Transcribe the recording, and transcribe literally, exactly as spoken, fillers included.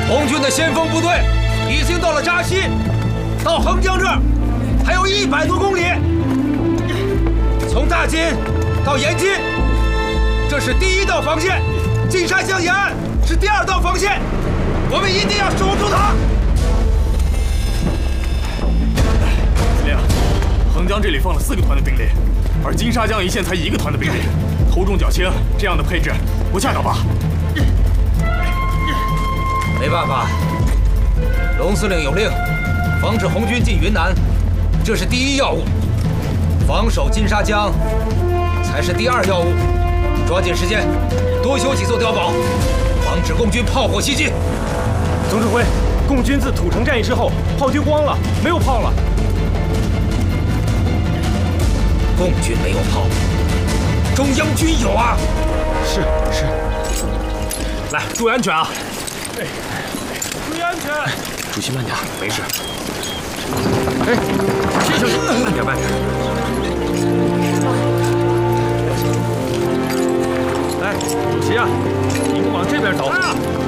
红军的先锋部队已经到了扎西，到横江这儿还有一百多公里。从大金到延津，这是第一道防线；金沙江沿岸是第二道防线。我们一定要守住它。 司令，横江这里放了四个团的兵力，而金沙江一线才一个团的兵力，头重脚轻，这样的配置不恰当吧？ 没办法，龙司令有令，防止红军进云南，这是第一要务；防守金沙江才是第二要务。抓紧时间，多修几座碉堡，防止共军炮火袭击。 总指挥，共军自土城战役之后，炮丢光了，没有炮了。 共军没有炮，中央军有啊！ 是是。 来，注意安全啊！ 注意安全！ 主席慢点，没事。 哎，先小心，慢点慢点。来，主席啊，你们往这边走。